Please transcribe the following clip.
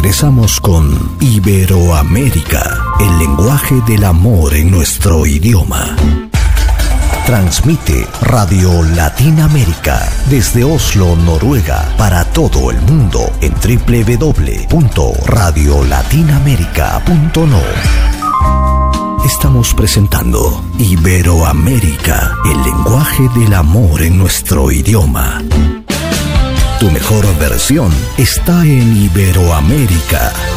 regresamos con Iberoamérica, el lenguaje del amor en nuestro idioma. Transmite Radio Latinoamérica desde Oslo, Noruega, para todo el mundo en www.radiolatinoamerica.no. Estamos presentando Iberoamérica, el lenguaje del amor en nuestro idioma. Tu mejor versión está en Iberoamérica.